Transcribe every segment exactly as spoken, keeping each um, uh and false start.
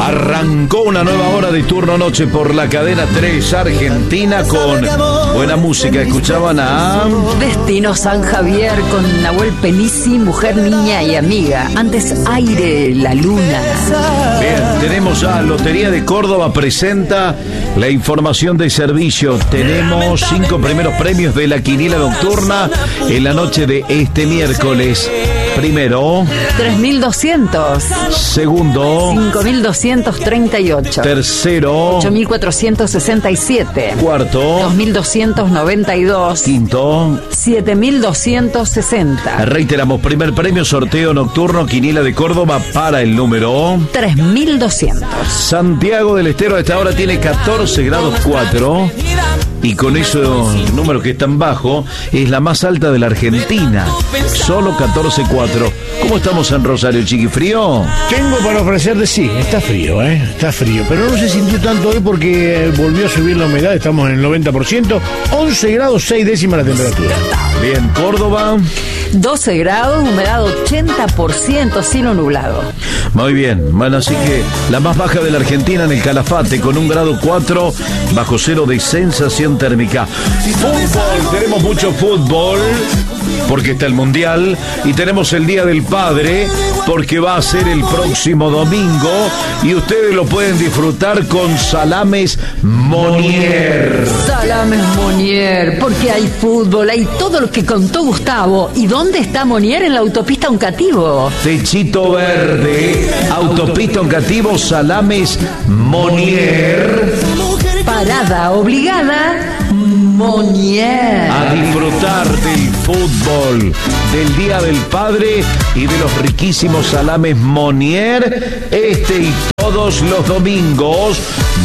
Arrancó una nueva hora de Turno Noche por la cadena tres Argentina con buena música. Escuchaban a Destino San Javier con Nahuel Penisi, Mujer, Niña y Amiga. Antes Aire, La Luna. Bien, tenemos a Lotería de Córdoba presenta la información de servicio. Tenemos cinco primeros premios de la quiniela nocturna en la noche de este miércoles. Primero, tres mil doscientos. Segundo, cinco mil doscientos treinta y ocho. Tercero, ocho mil cuatrocientos sesenta y siete. Cuarto, dos mil doscientos noventa y dos. Quinto, siete mil doscientos sesenta. Reiteramos, primer premio, sorteo nocturno, quiniela de Córdoba para el número tres mil doscientos. Santiago del Estero a esta hora tiene catorce grados cuatro. Y con ese número que es tan bajo, es la más alta de la Argentina. Solo catorce cuatro. ¿Cómo estamos en Rosario, Chiqui? ¿Frío? Tengo para ofrecerte, sí, está frío, ¿eh? Está frío. Pero no se sintió tanto hoy porque volvió a subir la humedad, estamos en el noventa por ciento. once grados, seis décimas la temperatura. Bien, Córdoba. doce grados, humedad ochenta por ciento, cielo nublado. Muy bien, bueno, así que la más baja de la Argentina en el Calafate, con un grado cuatro, bajo cero de sensación térmica. Fútbol, tenemos mucho fútbol, porque está el Mundial, y tenemos el Día del Padre, porque va a ser el próximo domingo, y ustedes lo pueden disfrutar con salames Monier. Salames Monier, porque hay fútbol, hay todo lo que contó Gustavo. ¿Y dónde está Monier? En la autopista Uncativo. Techito verde, autopista Uncativo, salames Monier. Parada obligada, Monier. A disfrutar del fútbol, del Día del Padre y de los riquísimos salames Monier, este y todos los domingos,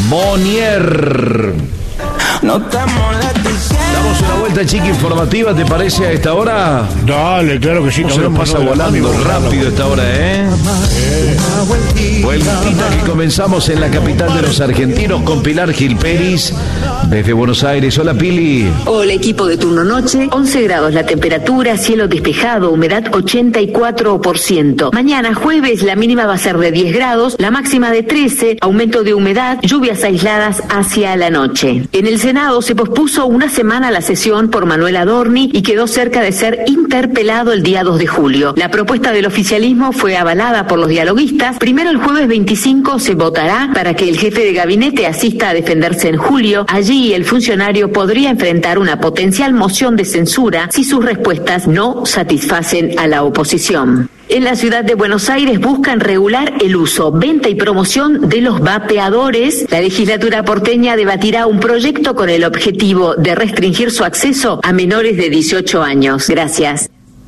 Monier. No te molestes. Damos una vuelta, Chiqui, informativa, ¿te parece a esta hora? Dale, claro que sí. Se nos pasa volando rápido esta hora, ¿eh? eh. Vueltita que comenzamos en la capital de los argentinos con Pilar Gil Peris desde Buenos Aires. Hola, Pili. Hola, equipo de Turno Noche. once grados la temperatura, cielo despejado, humedad ochenta y cuatro por ciento. Mañana jueves la mínima va a ser de diez grados, la máxima de trece, aumento de humedad, lluvias aisladas hacia la noche. En el Senado se pospuso una semana la sesión por Manuel Adorni y quedó cerca de ser interpelado el día dos de julio. La propuesta del oficialismo fue avalada por los dialoguistas. Primero, el jueves veinticinco se votará para que el jefe de gabinete asista a defenderse en julio. Allí el funcionario podría enfrentar una potencial moción de censura si sus respuestas no satisfacen a la oposición. En la ciudad de Buenos Aires buscan regular el uso, venta y promoción de los vapeadores. La legislatura porteña debatirá un proyecto con el objetivo de restringir su acceso a menores de dieciocho años. Gracias.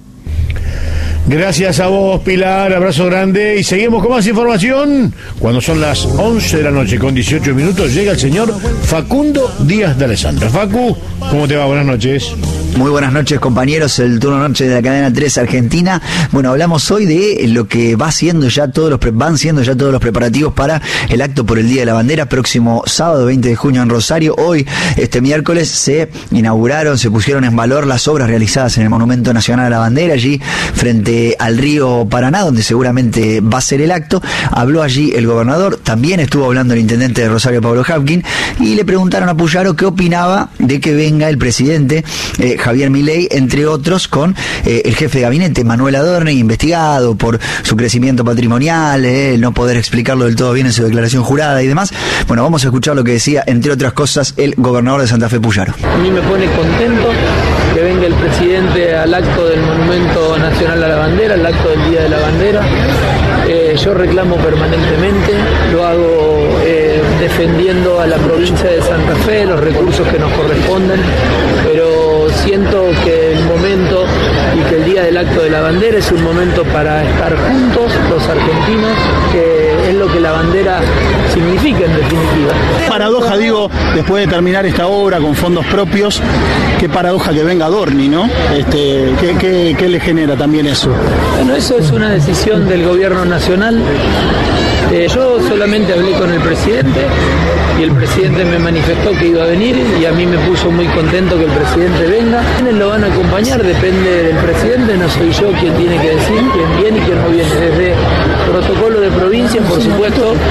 Gracias a vos, Pilar, abrazo grande. Y seguimos con más información. Cuando son las once de la noche con dieciocho minutos, llega el señor Facundo Díaz de Alessandro. Facu, ¿cómo te va? Buenas noches. Muy buenas noches, compañeros, el Turno Noche de la cadena tres Argentina. Bueno, hablamos hoy de lo que va siendo ya todos los pre- van siendo ya todos los preparativos para el acto por el Día de la Bandera, próximo sábado veinte de junio en Rosario. Hoy, este miércoles, se inauguraron, se pusieron en valor las obras realizadas en el Monumento Nacional a la Bandera, allí frente al río Paraná, donde seguramente va a ser el acto. Habló allí el gobernador, también estuvo hablando el intendente de Rosario, Pablo Hapkin, y le preguntaron a Puyaro qué opinaba de que venga el presidente eh, Javier Milei, entre otros, con eh, el jefe de gabinete, Manuel Adorni, investigado por su crecimiento patrimonial, eh, el no poder explicarlo del todo bien en su declaración jurada y demás. Bueno, vamos a escuchar lo que decía, entre otras cosas, el gobernador de Santa Fe, Puyaro. A mí me pone contento que venga el presidente al acto del Monumento Nacional a la Bandera, al acto del Día de la Bandera. Eh, yo reclamo permanentemente, lo hago eh, defendiendo a la provincia de Santa Fe, los recursos que nos corresponden, pero siento que el momento y que el día del acto de la bandera es un momento para estar juntos los argentinos, que es lo que la bandera significa en definitiva. Paradoja, digo, después de terminar esta obra con fondos propios, qué paradoja que venga Adorni, ¿no? Este, ¿qué, qué, qué le genera también eso? Bueno, eso es una decisión del gobierno nacional. Eh, yo solamente hablé con el presidente y el presidente me manifestó que iba a venir y a mí me puso muy contento que el presidente venga. ¿Quiénes lo van a acompañar? Depende del presidente, no soy yo quien tiene que decir quién viene y quién no viene. Desde protocolo de provincia, por supuesto,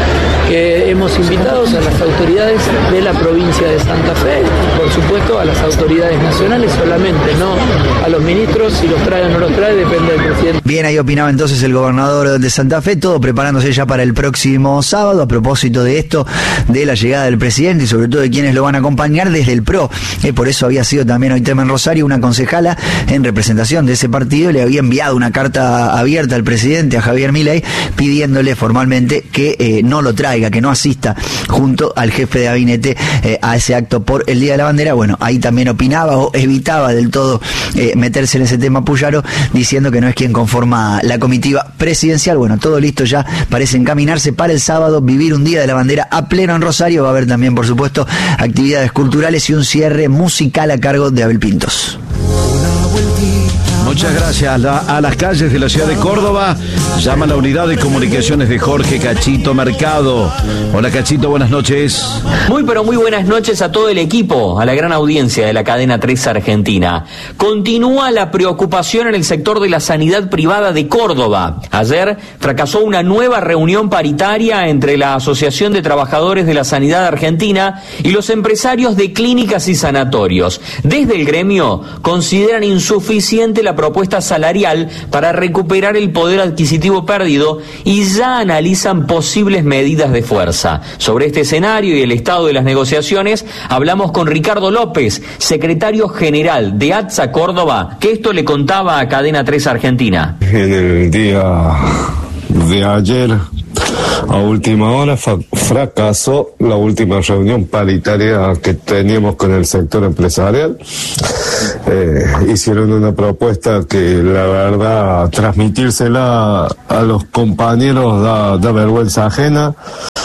que hemos invitado a las autoridades de la provincia de Santa Fe, por supuesto a las autoridades nacionales solamente, no a los ministros, si los trae o no los trae, depende del presidente. Bien, ahí opinaba entonces el gobernador de Santa Fe, todo preparándose ya para el próximo sábado, a propósito de esto, de la llegada del presidente y sobre todo de quienes lo van a acompañar desde el P R O. Eh, por eso había sido también hoy tema en Rosario, una concejala en representación de ese partido le había enviado una carta abierta al presidente, a Javier Milei, pidiéndole formalmente que eh, no lo traiga, que no asista junto al jefe de gabinete eh, a ese acto por el Día de la Bandera. Bueno, ahí también opinaba o evitaba del todo eh, meterse en ese tema Puyaro, diciendo que no es quien conforma la comitiva presidencial. Bueno, todo listo ya, parece encaminarse para el sábado, vivir un Día de la Bandera a pleno en Rosario. Va a haber también, por supuesto, actividades culturales y un cierre musical a cargo de Abel Pintos. Muchas gracias. La, a las calles de la ciudad de Córdoba llama la unidad de comunicaciones de Jorge Cachito Mercado. Hola Cachito, buenas noches. Muy pero muy buenas noches a todo el equipo, a la gran audiencia de la cadena tres Argentina. Continúa la preocupación en el sector de la sanidad privada de Córdoba. Ayer fracasó una nueva reunión paritaria entre la Asociación de Trabajadores de la Sanidad Argentina y los empresarios de clínicas y sanatorios. Desde el gremio consideran insuficiente la propuesta salarial para recuperar el poder adquisitivo perdido y ya analizan posibles medidas de fuerza. Sobre este escenario y el estado de las negociaciones hablamos con Ricardo López, secretario general de ATSA Córdoba, que esto le contaba a Cadena tres Argentina. En el día de ayer, a última hora, fracasó la última reunión paritaria que teníamos con el sector empresarial. Eh, hicieron una propuesta que la verdad transmitírsela a los compañeros da, da vergüenza ajena,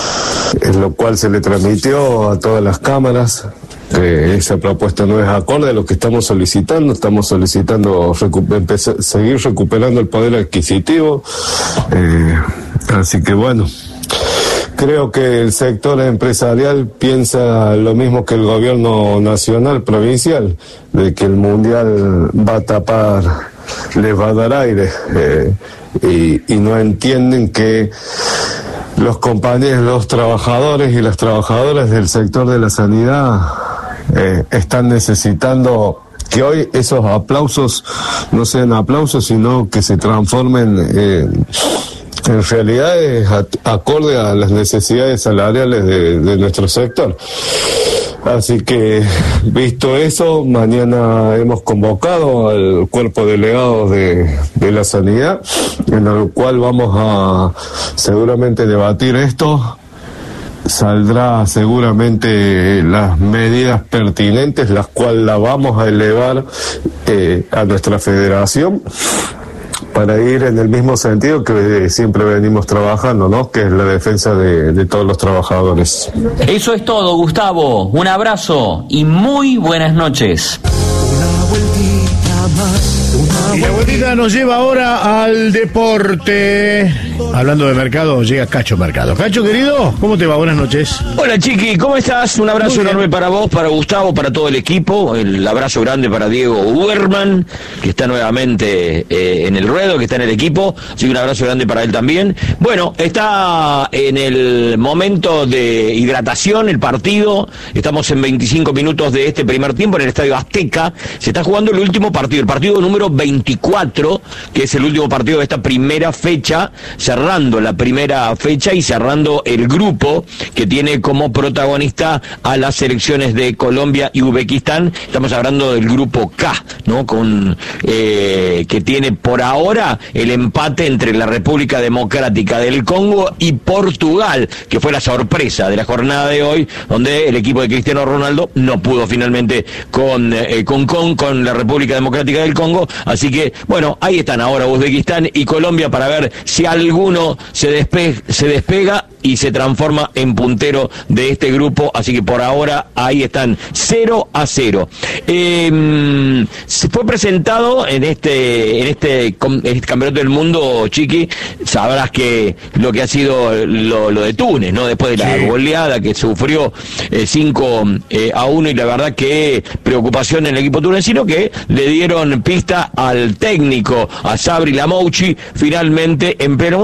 en lo cual se le transmitió a todas las cámaras que esa propuesta no es acorde a lo que estamos solicitando. Estamos solicitando recu- empezar, seguir recuperando el poder adquisitivo. Eh, así que bueno, creo que el sector empresarial piensa lo mismo que el gobierno nacional, provincial, de que el mundial va a tapar, les va a dar aire, eh, y, y no entienden que los compañeros, los trabajadores y las trabajadoras del sector de la sanidad eh, están necesitando que hoy esos aplausos no sean aplausos, sino que se transformen en, en realidades acorde a las necesidades salariales de, de nuestro sector. Así que, visto eso, mañana hemos convocado al cuerpo delegado de, de la sanidad, en el cual vamos a seguramente debatir esto. Saldrá seguramente las medidas pertinentes, las cuales la vamos a elevar eh, a nuestra federación, para ir en el mismo sentido que siempre venimos trabajando, ¿no? Que es la defensa de, de todos los trabajadores. Eso es todo, Gustavo. Un abrazo y muy buenas noches. Y la vueltita nos lleva ahora al deporte. Hablando de mercado, llega Cacho Mercado. Cacho, querido, ¿cómo te va? Buenas noches. Hola, Chiqui, ¿cómo estás? Un abrazo enorme para vos, para Gustavo, para todo el equipo. El abrazo grande para Diego Uerman, que está nuevamente eh, en el ruedo, que está en el equipo. Así que un abrazo grande para él también. Bueno, está en el momento de hidratación el partido. Estamos en veinticinco minutos de este primer tiempo en el Estadio Azteca. Se está jugando el último partido, el partido número veinticuatro, que es el último partido de esta primera fecha, cerrando la primera fecha y cerrando el grupo que tiene como protagonista a las selecciones de Colombia y Uzbekistán. Estamos hablando del grupo K, ¿no? Con eh, que tiene por ahora el empate entre la República Democrática del Congo y Portugal, que fue la sorpresa de la jornada de hoy, donde el equipo de Cristiano Ronaldo no pudo finalmente con eh, con, con con la República Democrática del Congo. Así que bueno, ahí están ahora Uzbekistán y Colombia para ver si alguno se, despe- se despega y se transforma en puntero de este grupo. Así que por ahora ahí están cero a cero. Eh, se fue presentado en este en este, en este campeonato del mundo, Chiqui. Sabrás que lo que ha sido lo, lo de Túnez, ¿no? Después de la sí. goleada que sufrió eh, cinco a uno, y la verdad que preocupación en el equipo tunecino, que le dieron pista al técnico, a Sabri Lamouchi, finalmente en pleno mundial.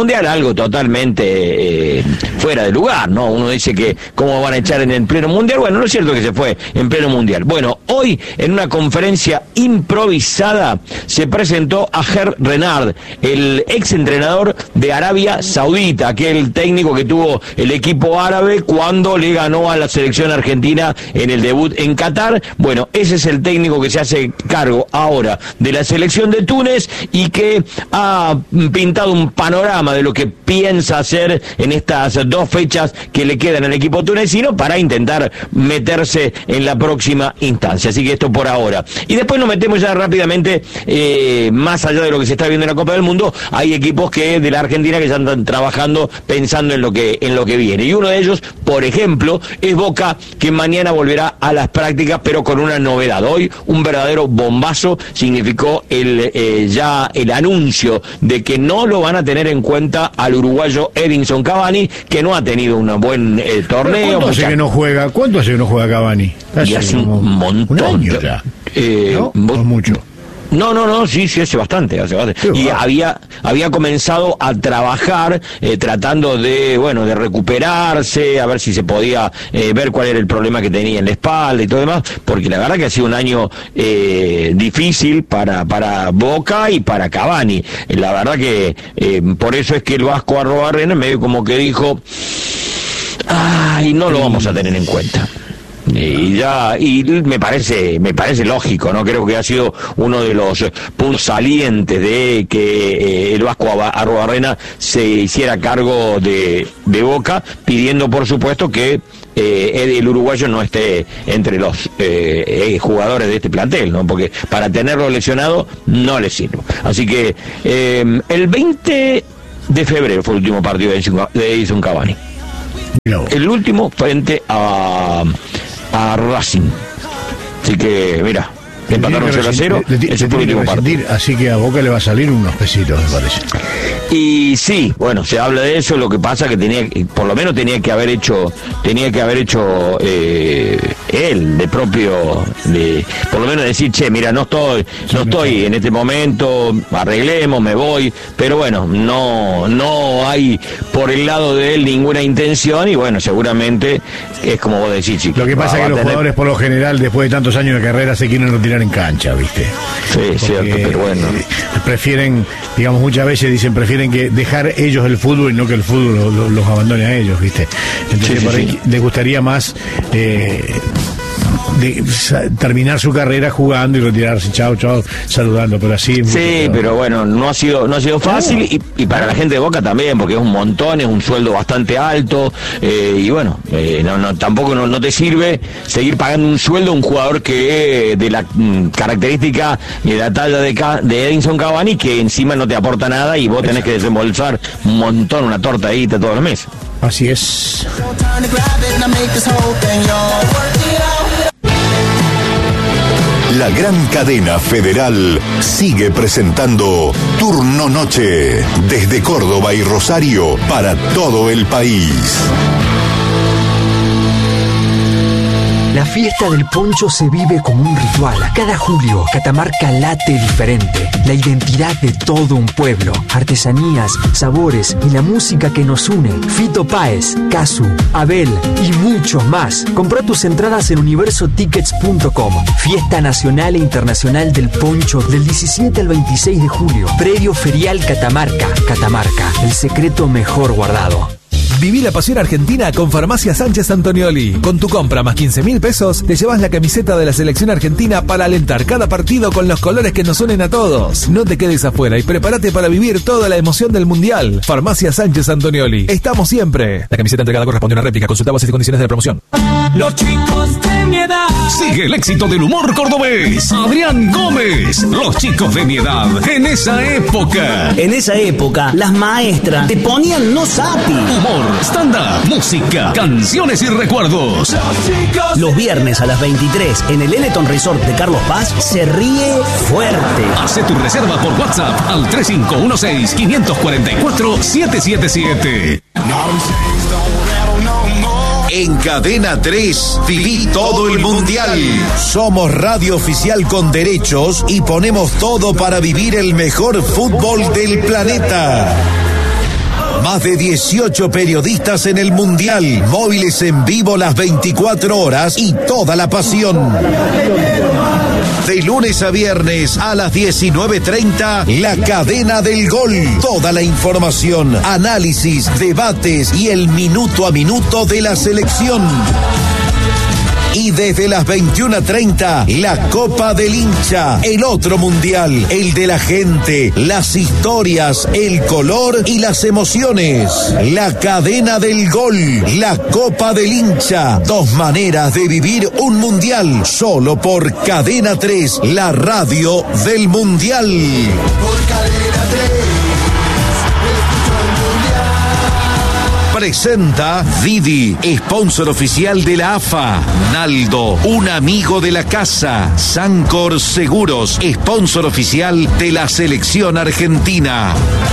mundial, algo totalmente eh, fuera de lugar, ¿no? Uno dice que cómo van a echar en el pleno mundial. Bueno, no es cierto que se fue en pleno mundial. Bueno, hoy en una conferencia improvisada se presentó a Hervé Renard, el ex entrenador de Arabia Saudita, aquel técnico que tuvo el equipo árabe cuando le ganó a la selección argentina en el debut en Qatar. Bueno, ese es el técnico que se hace cargo ahora de la selección de Túnez y que ha pintado un panorama de lo que piensa hacer en estas dos fechas que le quedan al equipo tunecino para intentar meterse en la próxima instancia. Así que esto por ahora. Y después nos metemos ya rápidamente, eh, más allá de lo que se está viendo en la Copa del Mundo, hay equipos que de la Argentina que ya están trabajando pensando en lo que en lo que viene. Y uno de ellos, por ejemplo, es Boca, que mañana volverá a las prácticas, pero con una novedad. Hoy un verdadero bombazo significó el eh, ya el anuncio de que no lo van a tener en cuenta al uruguayo Edinson Cavani, que no ha tenido un buen eh, torneo. ¿Cuánto hace mucha... que no juega? ¿Cuánto hace que no juega Cavani? Hace, Y hace un montón. Un año ya. Eh, ¿No? vos- ¿O mucho? No, no, no, sí, sí, hace bastante, hace bastante. Qué Y va. había, había comenzado a trabajar, eh, tratando de, bueno, de recuperarse, a ver si se podía eh, ver cuál era el problema que tenía en la espalda y todo demás, porque la verdad que ha sido un año eh, difícil para, para Boca y para Cavani. Eh, La verdad que eh, por eso es que el Vasco Arrobarrena medio como que dijo, ay, no lo vamos a tener en cuenta. Y ya, y me parece, me parece lógico, ¿no? Creo que ha sido uno de los puntos salientes de que eh, el Vasco Arrobarrena se hiciera cargo de, de Boca, pidiendo por supuesto que eh, el uruguayo no esté entre los eh, eh, jugadores de este plantel, ¿no? Porque para tenerlo lesionado no le sirve. Así que eh, el veinte de febrero fue el último partido de Edinson- de Edinson Cavani. No. El último frente a, a Racing. Así que, mira, empataron cero a cero. Le- le- le Ese fue el tiene que último partido. rescindir, así que a Boca le va a salir unos pesitos, me parece. Y sí, bueno, se habla de eso. Lo que pasa que tenía, por lo menos tenía que haber hecho, tenía que haber hecho eh, él de propio, de, por lo menos decir, che, mira, no estoy, no estoy en este momento, arreglemos, me voy. Pero bueno, no, no hay por el lado de él ninguna intención y bueno, seguramente es como vos decís, chicos. Lo que pasa es que los jugadores, por lo general, después de tantos años de carrera, se quieren retirar en cancha, ¿viste? Sí, Porque, cierto, pero bueno. eh, Prefieren, digamos, muchas veces dicen, prefieren que dejar ellos el fútbol y no que el fútbol lo- lo- los abandone a ellos, ¿viste? Entonces, Sí, sí, por ahí sí. les gustaría más eh, de, sa- terminar su carrera jugando y retirarse, chao, chao, saludando, pero así. es mucho Sí, peor. pero bueno, no ha sido no ha sido fácil y, y para la gente de Boca también, porque es un montón, es un sueldo bastante alto eh, y bueno, eh, no, no tampoco no, no te sirve seguir pagando un sueldo a un jugador que eh, de la mm, característica y de la talla de, Ca- de Edinson Cavani, que encima no te aporta nada y vos tenés que desembolsar un montón, una tortadita todos los meses. Así es. La gran cadena federal sigue presentando Turno Noche desde Córdoba y Rosario para todo el país. La fiesta del poncho se vive como un ritual. Cada julio, Catamarca late diferente. La identidad de todo un pueblo. Artesanías, sabores y la música que nos une. Fito Páez, Casu, Abel y muchos más. Compra tus entradas en universo tickets punto com. Fiesta nacional e internacional del poncho del diecisiete al veintiséis de julio. Predio Ferial Catamarca. Catamarca, el secreto mejor guardado. Viví la pasión argentina con Farmacia Sánchez Antonioli. Con tu compra más quince mil pesos, te llevas la camiseta de la selección argentina para alentar cada partido con los colores que nos unen a todos. No te quedes afuera y prepárate para vivir toda la emoción del Mundial. Farmacia Sánchez Antonioli. Estamos siempre. La camiseta entregada corresponde a una réplica. Consulta bases y condiciones de la promoción. Los chicos de mi edad. Sigue el éxito del humor cordobés. Adrián Gómez. Los chicos de mi edad. En esa época. En esa época, las maestras te ponían no sapi. Humor, stand-up, música, canciones y recuerdos. Los viernes a las veintitrés en el Eleton Resort de Carlos Paz se ríe fuerte. Hace tu reserva por WhatsApp al tres cinco uno seis, cinco cuatro cuatro, siete siete siete. En Cadena tres, viví todo el Mundial. Somos radio oficial con derechos y ponemos todo para vivir el mejor fútbol del planeta. Más de dieciocho periodistas en el Mundial, móviles en vivo las veinticuatro horas y toda la pasión. De lunes a viernes a las diecinueve treinta, La Cadena del Gol. Toda la información, análisis, debates y el minuto a minuto de la selección. Y desde las veintiuna treinta, la Copa del Hincha, el otro mundial, el de la gente, las historias, el color y las emociones. La Cadena del Gol, la Copa del Hincha, dos maneras de vivir un mundial, solo por Cadena tres, la radio del mundial. Por Cadena tres. Presenta Didi, sponsor oficial de la A F A. Naldo, un amigo de la casa. Sancor Seguros, sponsor oficial de la selección argentina.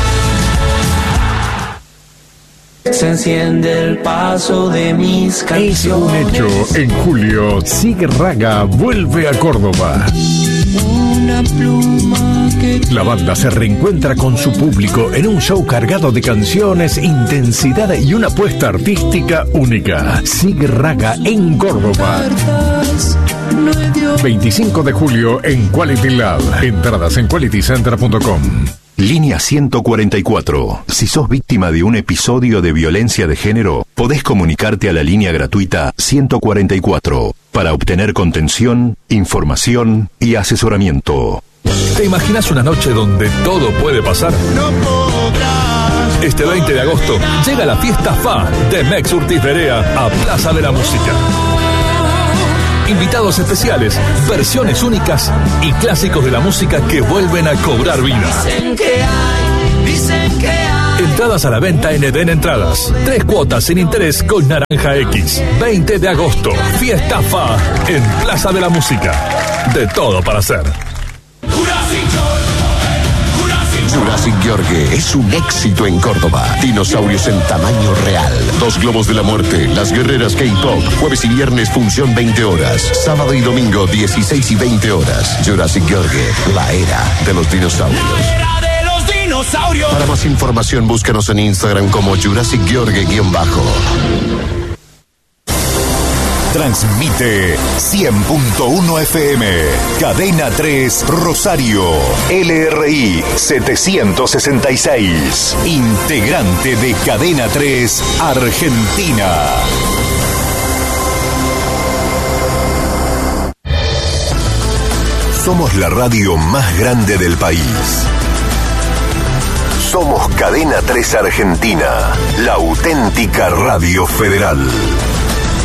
Se enciende el paso de mis canciones. Es un hecho, en julio, Sig Raga vuelve a Córdoba. Una pluma que... La banda se reencuentra con su público en un show cargado de canciones, intensidad y una apuesta artística única. Sig Raga en Córdoba. veinticinco de julio en Quality Lab. Entradas en quality center punto com. Línea ciento cuarenta y cuatro. Si sos víctima de un episodio de violencia de género, podés comunicarte a la línea gratuita ciento cuarenta y cuatro para obtener contención, información y asesoramiento. ¿Te imaginas una noche donde todo puede pasar? No podrás. Este veinte de agosto llega la fiesta F A de Mex Urtiz Berea a Plaza de la Música. Invitados especiales, versiones únicas y clásicos de la música que vuelven a cobrar vida. Dicen que hay, dicen que hay. Entradas a la venta en Eden Entradas. Tres cuotas sin interés con Naranja X. veinte de agosto, fiesta F A en Plaza de la Música. De todo para hacer. Jurassic Gheorghe es un éxito en Córdoba. Dinosaurios en tamaño real. Dos globos de la muerte. Las guerreras K-pop. Jueves y viernes función veinte horas. Sábado y domingo dieciséis y veinte horas. Jurassic Gheorghe, la era de los dinosaurios. La era de los dinosaurios. Para más información búscanos en Instagram como Jurassic Gheorghe-bajo. Transmite cien punto uno F M, Cadena tres Rosario, L R I setecientos sesenta y seis, integrante de Cadena tres Argentina. Somos la radio más grande del país. Somos Cadena tres Argentina, la auténtica radio federal.